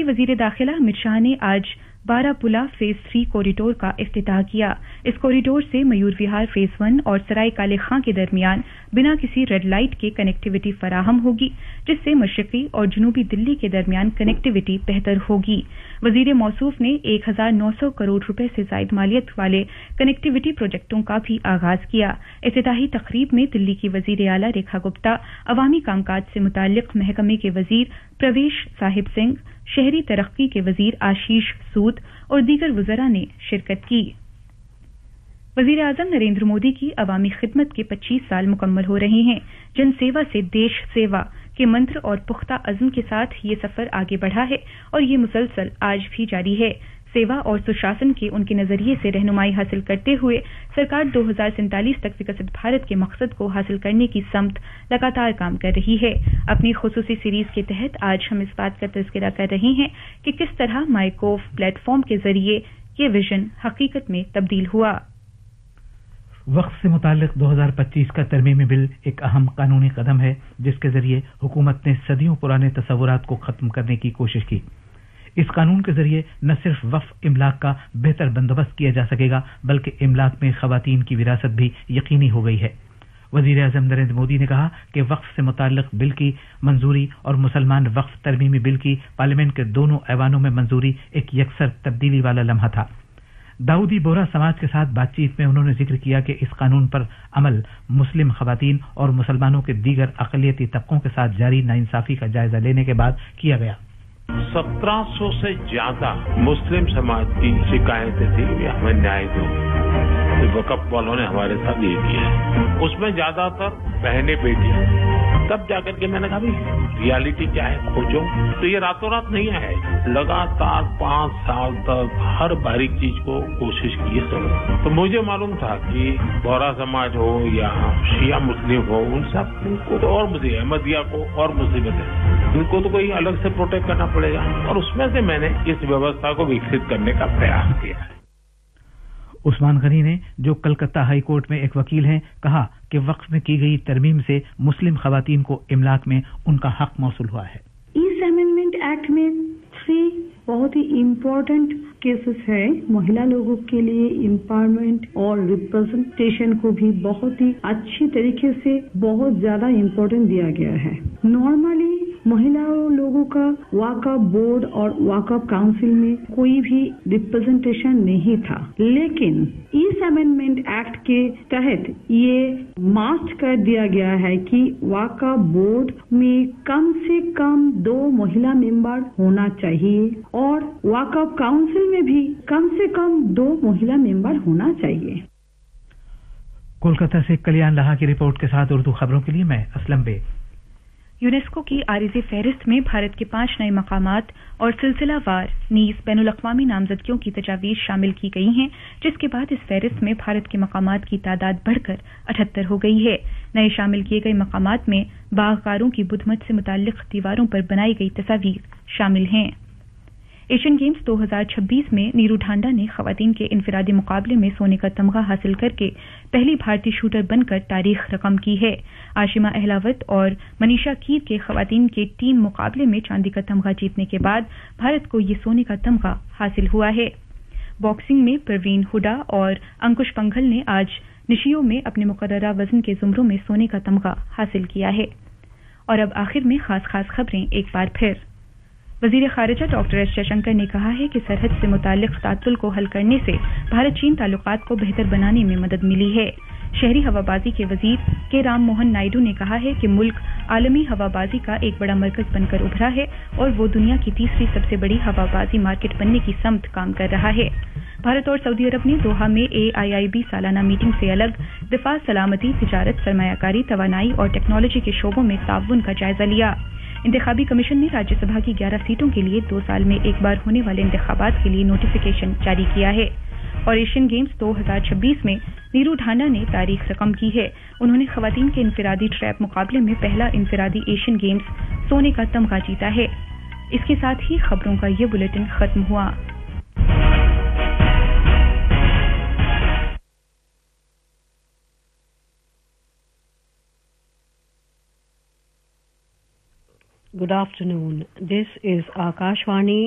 वजीर दाखिला अमित शाह ने आज बारापुला फेज 3 कॉरिडोर का इफ्तिताह किया। इस कॉरिडोर से मयूर विहार फेज 1 और सराय काले खां के दरमियान बिना किसी रेड लाइट के कनेक्टिविटी फराहम होगी, जिससे मशरकी और जनूबी दिल्ली के दरमियान कनेक्टिविटी बेहतर होगी। वजीर मौसूफ ने 1900 करोड़ रुपए से जायद मालियत वाले कनेक्टिविटी प्रोजेक्टों का भी आगाज किया। इफ्तिताही तकरीब में दिल्ली की वजीर आला रेखा गुप्ता, अवामी कामकाज से मुताल्लिक महकमे के वजीर प्रवेश साहिब सिंह, शहरी तरक्की के वजीर आशीष सूद और दीगर वज़रा ने शिरकत की। वजीर आजम नरेंद्र मोदी की अवामी खिदमत के 25 साल मुकम्मल हो रहे हैं। जन सेवा से देश सेवा के मंत्र और पुख्ता अज़्म के साथ ये सफर आगे बढ़ा है और ये मुसलसल आज भी जारी है। सेवा और सुशासन के उनके नजरिए से रहनुमाई हासिल करते हुए सरकार 2047 तक विकसित भारत के मकसद को हासिल करने की समत लगातार काम कर रही है। अपनी खुसूसी सीरीज के तहत आज हम इस बात का तज़किरा कर रहे हैं कि किस तरह माईगोव प्लेटफॉर्म के जरिए ये विजन हकीकत में तब्दील हुआ। वक्फ से मुताल्लिक 2025 का तरमीमी बिल एक अहम कानूनी कदम है, जिसके जरिए हुकूमत ने सदियों पुराने तसव्वुरात को खत्म करने की कोशिश की। इस कानून के जरिए न सिर्फ वक्फ इमलाक का बेहतर बंदोबस्त किया जा सकेगा, बल्कि इमलाक में खवातीन की विरासत भी यकीनी हो गई है। वजीर आजम नरेंद्र मोदी ने कहा कि वक्फ से मुताल्लिक बिल की मंजूरी और मुसलमान वक्फ तरमीमी बिल की पार्लियामेंट के दोनों ऐवानों में मंजूरी एक यकसर तब्दीली वाला लम्हा था। दाऊदी बोहरा समाज के साथ बातचीत में उन्होंने जिक्र किया कि इस कानून पर अमल मुस्लिम खवातीन और मुसलमानों के दीगर अक़लियती तबकों के साथ जारी नाइंसाफी का जायजा लेने के बाद किया गया। 1700 से ज्यादा मुस्लिम समाज की शिकायतें थी, हमें न्याय दो। वक़्फ़ वालों ने हमारे साथ ये किया है, उसमें ज्यादातर बहनें बेटियां। तब जाकर के मैंने कहा भाई रियलिटी क्या है खोजो। तो ये रातों रात नहीं आया, लगातार 5 साल तक हर बारीक चीज को कोशिश की है सब। तो मुझे मालूम था कि बोहरा समाज हो या शिया मुस्लिम हो, उन सब को तो और मुझे अहमदिया को और मुसीबत है, इनको तो कोई अलग से प्रोटेक्ट करना पड़ेगा। और उसमें से मैंने इस व्यवस्था को विकसित करने का प्रयास किया है। उस्मान गनी ने, जो कलकत्ता हाई कोर्ट में एक वकील हैं, कहा कि वक्फ में की गई तरमीम से मुस्लिम खवातीन को इमलाक में उनका हक मौसूल हुआ है। इस अमेंडमेंट एक्ट में 3 बहुत ही इम्पोर्टेंट केसेस है। महिला लोगों के लिए एम्पावरमेंट और रिप्रेजेंटेशन को भी बहुत ही अच्छी तरीके से बहुत ज्यादा इम्पोर्टेंट दिया गया है। नॉर्मली महिला लोगों का वक्फ बोर्ड और वक्फ काउंसिल में कोई भी रिप्रेजेंटेशन नहीं था, लेकिन इस अमेंडमेंट एक्ट के तहत ये मस्ट कर दिया गया है कि वक्फ बोर्ड में कम से कम 2 महिला मेंबर होना चाहिए और वक्फ काउंसिल में भी कम से कम 2 महिला मेंबर होना चाहिए। कोलकाता से कल्याण लाहा की रिपोर्ट के साथ उर्दू खबरों के लिए मैं असलम बेग। यूनेस्को की आरिज़ी फहरिस्त में भारत के 5 नए मकामात और सिलसिलावार नीज़ बैनुल-अक़वामी नामजदगियों की तजावीज़ शामिल की गई हैं, जिसके बाद इस फहरिस्त में भारत के मकामात की तादाद बढ़कर 78 हो गई है। नए शामिल किए गए मकामात में बाग़कारों की बुधमत से मुताल्लिक़ दीवारों पर बनाई गई तस्वीर शामिल हैं। एशियन गेम्स 2026 में नीरू ढांडा ने खवातीन के इनफिरादी मुकाबले में सोने का तमगा हासिल करके पहली भारतीय शूटर बनकर तारीख रकम की है। आशिमा अहलावत और मनीषा कीर के खवातीन के टीम मुकाबले में चांदी का तमगा जीतने के बाद भारत को ये सोने का तमगा हासिल हुआ है। बॉक्सिंग में परवीन हुडा और अंकुश पंघल ने आज निशियों में अपने मुकर्ररा वजन के जुमरों में सोने का तमगा हासिल किया है। और अब आखिर में खास खबरें एक बार फिर। वजीर खारिजा डॉक्टर एस जयशंकर ने कहा है कि सरहद से मुताल्लिक तातुल को हल करने से भारत चीन ताल्लुकात को बेहतर बनाने में मदद मिली है। शहरी हवाबाजी के वजीर के राम मोहन नायडू ने कहा है कि मुल्क आलमी हवाबाजी का एक बड़ा मरकज बनकर उभरा है और वो दुनिया की तीसरी सबसे बड़ी हवाबाजी मार्केट बनने की समत काम कर रहा है। भारत और सऊदी अरब ने दोहा में AIIB सालाना मीटिंग से अलग दिफा, सलामती, तिजारत, सरमायाकारी, तवानाई और टेक्नोलॉजी के शोबों में ताउन का जायजा लिया। इंतखाबी कमीशन ने राज्यसभा की 11 सीटों के लिए 2 साल में एक बार होने वाले इंतखाबात के लिए नोटिफिकेशन जारी किया है। और एशियन गेम्स 2026 में नीरू ढांडा ने तारीख रकम की है। उन्होंने खवातीन के इनफिरादी ट्रैप मुकाबले में पहला इनफिरादी एशियन गेम्स सोने का तमगा जीता है। इसके साथ ही खबरों का ये बुलेटिन खत्म हुआ। Good afternoon. This is Akashvani